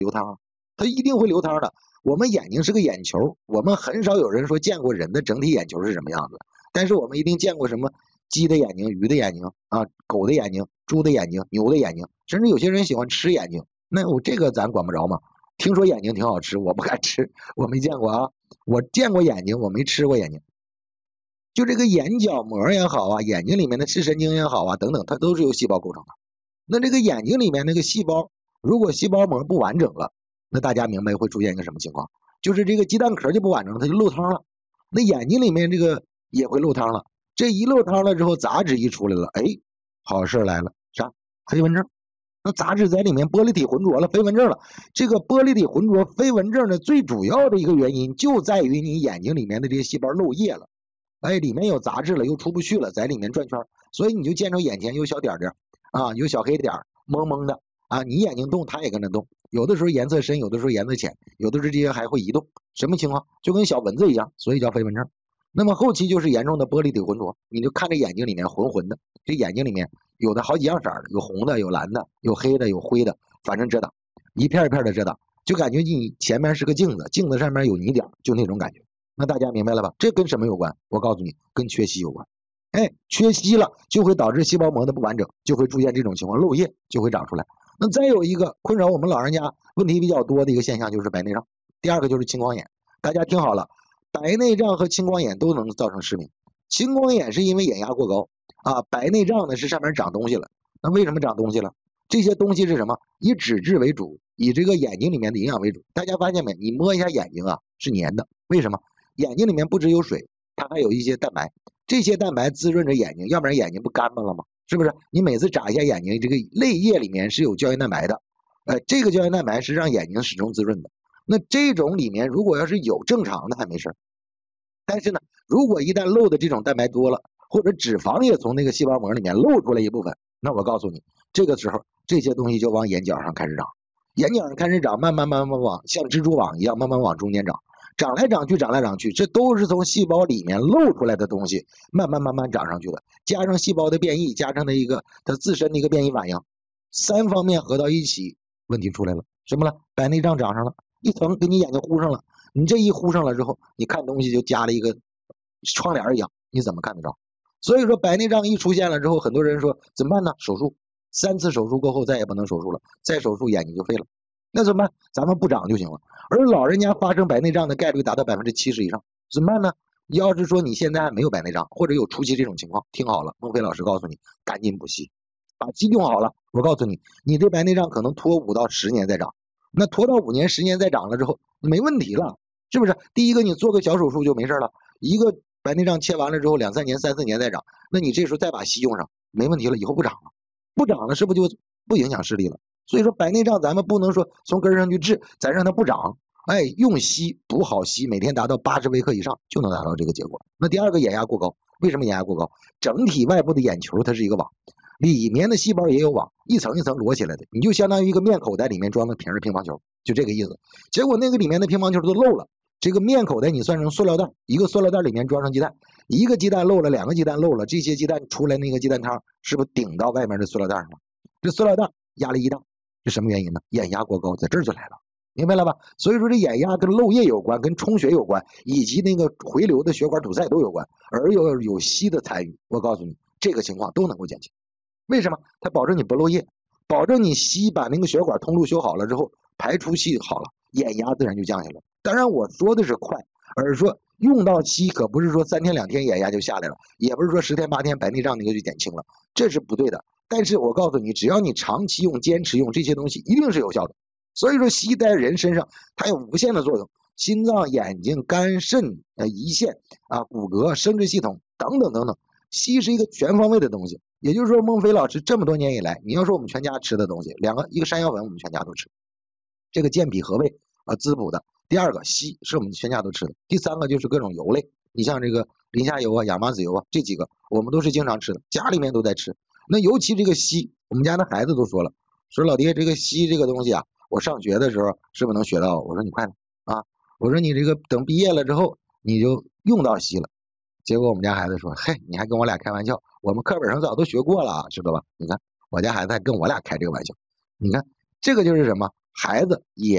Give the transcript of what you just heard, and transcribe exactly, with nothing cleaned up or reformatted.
流汤啊，它一定会流汤的。我们眼睛是个眼球，我们很少有人说见过人的整体眼球是什么样子，但是我们一定见过什么鸡的眼睛、鱼的眼睛啊、狗的眼睛、猪的眼睛、牛的眼睛，甚至有些人喜欢吃眼睛，那我这个咱管不着嘛。听说眼睛挺好吃，我不敢吃，我没见过啊。我见过眼睛，我没吃过眼睛。就这个眼角膜也好啊，眼睛里面的视神经也好啊，等等，它都是由细胞构成的。那这个眼睛里面那个细胞，如果细胞膜不完整了，那大家明白会出现一个什么情况？就是这个鸡蛋壳就不完整了，它就漏汤了。那眼睛里面这个也会漏汤了。这一漏汤了之后，杂质一出来了，哎，好事来了，啥？飞蚊症。那杂质在里面玻璃体浑浊了，飞蚊症了。这个玻璃体浑浊、飞蚊症的最主要的一个原因就在于你眼睛里面的这些细胞漏液了，哎，里面有杂质了，又出不去了，在里面转圈，所以你就见着眼前有小点点啊，有小黑点，蒙蒙的啊，你眼睛动，它也跟着动，有的时候颜色深，有的时候颜色浅，有的时候这些还会移动，什么情况？就跟小蚊子一样，所以叫飞蚊症。那么后期就是严重的玻璃体浑浊，你就看着眼睛里面浑浑的，这眼睛里面有的好几样色儿，有红的，有蓝的，有黑的，有灰的，反正遮挡，一片一片的遮挡，就感觉你前面是个镜子，镜子上面有泥点，就那种感觉。那大家明白了吧？这跟什么有关？我告诉你，跟缺硒有关。哎，缺硒了就会导致细胞膜的不完整，就会出现这种情况，漏液就会长出来。那再有一个困扰我们老人家问题比较多的一个现象就是白内障，第二个就是青光眼。大家听好了，白内障和青光眼都能造成失明。青光眼是因为眼压过高啊，白内障呢是上面长东西了。那为什么长东西了？这些东西是什么？以脂质为主，以这个眼睛里面的营养为主。大家发现没？你摸一下眼睛啊，是黏的。为什么？眼睛里面不只有水，它还有一些蛋白，这些蛋白滋润着眼睛，要不然眼睛不干巴了吗？是不是？你每次眨一下眼睛，这个泪液里面是有胶原蛋白的，呃，这个胶原蛋白是让眼睛始终滋润的。那这种里面如果要是有正常的还没事，但是呢，如果一旦漏的这种蛋白多了，或者脂肪也从那个细胞膜里面漏出来一部分，那我告诉你，这个时候这些东西就往眼角上开始长，眼角上开始长，慢慢慢慢往像蜘蛛网一样慢慢往中间长。长来长去，长来长去，这都是从细胞里面漏出来的东西，慢慢慢慢长上去的。加上细胞的变异，加上的一个它自身的一个变异反应，三方面合到一起，问题出来了。什么了？白内障长上了，一层给你眼睛糊上了。你这一糊上了之后，你看东西就加了一个窗帘一样，你怎么看得着？所以说白内障一出现了之后，很多人说怎么办呢？手术，三次手术过后再也不能手术了，再手术眼睛就废了。那怎么办？咱们不长就行了。而老人家发生白内障的概率达到百分之七十以上，怎么办呢？要是说你现在还没有白内障，或者有初期这种情况，听好了，孟非老师告诉你，赶紧补硒，把硒用好了。我告诉你，你这白内障可能拖五到十年再长，那拖到五年、十年再长了之后，没问题了，是不是？第一个你做个小手术就没事了，一个白内障切完了之后，两三年、三四年再长，那你这时候再把硒用上，没问题了，以后不长了，不长了是不是就不影响视力了？所以说白内障咱们不能说从根上去治，咱让它不长，哎，用硒补好硒，每天达到八十微克以上就能达到这个结果。那第二个眼压过高，为什么眼压过高？整体外部的眼球它是一个网，里面的细胞也有网，一层一层摞起来的，你就相当于一个面口袋里面装的瓶儿乒乓球，就这个意思。结果那个里面的乒乓球都漏了，这个面口袋你算成塑料袋，一个塑料袋里面装上鸡蛋，一个鸡蛋漏了，两个鸡蛋漏了，这些鸡蛋出来那个鸡蛋汤是不是顶到外面的塑料袋上了？这塑料袋压力一大，是什么原因呢？眼压过高，在这儿就来了，明白了吧？所以说这眼压跟漏液有关，跟充血有关，以及那个回流的血管堵塞都有关，而又有硒的参与，我告诉你，这个情况都能够减轻。为什么？它保证你不漏液，保证你硒把那个血管通路修好了之后，排出气好了，眼压自然就降下来。当然我说的是快，而说用到硒可不是说三天两天眼压就下来了，也不是说十天八天白内障那个就减轻了，这是不对的。但是我告诉你，只要你长期用、坚持用，这些东西一定是有效的。所以说硒在人身上它有无限的作用，心脏、眼睛、肝、肾、呃胰腺啊、骨骼、生殖系统等等等等，硒是一个全方位的东西。也就是说，孟非老师这么多年以来，你要说我们全家吃的东西，两个，一个山药粉我们全家都吃，这个健脾和胃啊、滋补的。第二个硒是我们全家都吃的。第三个就是各种油类，你像这个磷虾油啊、亚麻籽油啊，这几个我们都是经常吃的，家里面都在吃。那尤其这个硒，我们家的孩子都说了，说老爹这个硒这个东西啊，我上学的时候是不是能学到？我说你快了啊，我说你这个等毕业了之后你就用到硒了。结果我们家孩子说，嘿，你还跟我俩开玩笑，我们课本上早都学过了，知道吧？你看我家孩子还跟我俩开这个玩笑，你看这个就是什么？孩子也